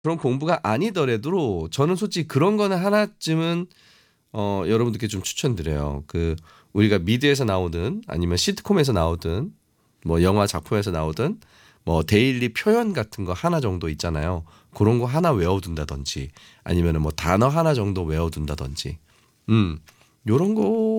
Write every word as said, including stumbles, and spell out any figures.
그런 공부가 아니더라도 저는 솔직히 그런 거는 하나쯤은 어 여러분들께 좀 추천드려요. 그 우리가 미드에서 나오든 아니면 시트콤에서 나오든 뭐 영화 작품에서 나오든 뭐 데일리 표현 같은 거 하나 정도 있잖아요. 그런 거 하나 외워둔다든지 아니면은 뭐 단어 하나 정도 외워둔다든지 음 요런 거